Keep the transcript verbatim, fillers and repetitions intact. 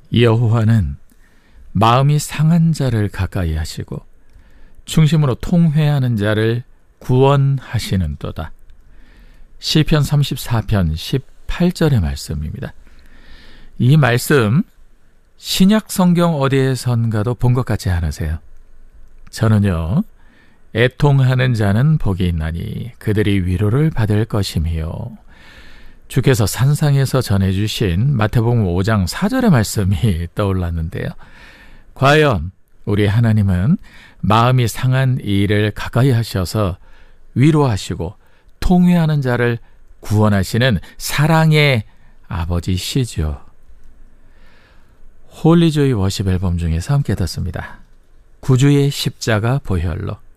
여호와는 마음이 상한 자를 가까이 하시고 중심으로 통회하는 자를 구원하시는도다. 시편 삼십사 편 십팔 절의 말씀입니다. 이 말씀 신약 성경 어디에선가도 본 것 같지 않으세요? 저는요, 애통하는 자는 복이 있나니 그들이 위로를 받을 것이며, 주께서 산상에서 전해주신 마태복음 오 장 사 절의 말씀이 떠올랐는데요. 과연 우리 하나님은 마음이 상한 이를 가까이 하셔서 위로하시고 통회하는 자를 구원하시는 사랑의 아버지시죠. 홀리조이 워십 앨범 중에서 함께 듣습니다. 구주의 십자가 보혈로.